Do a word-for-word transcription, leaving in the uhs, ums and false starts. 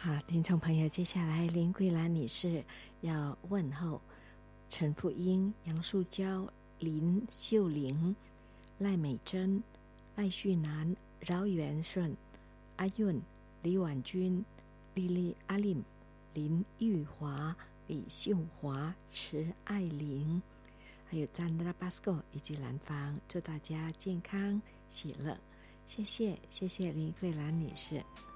好，听众朋友，接下来林桂兰女士要问候陈富英、杨树娇、林秀玲、赖美珍、赖旭南、饶元顺、阿润、李婉君、丽丽阿令、林玉华、李秀华、池爱玲，还有詹德拉巴斯科以及兰芳，祝大家健康喜乐。谢谢，谢谢林桂兰女士。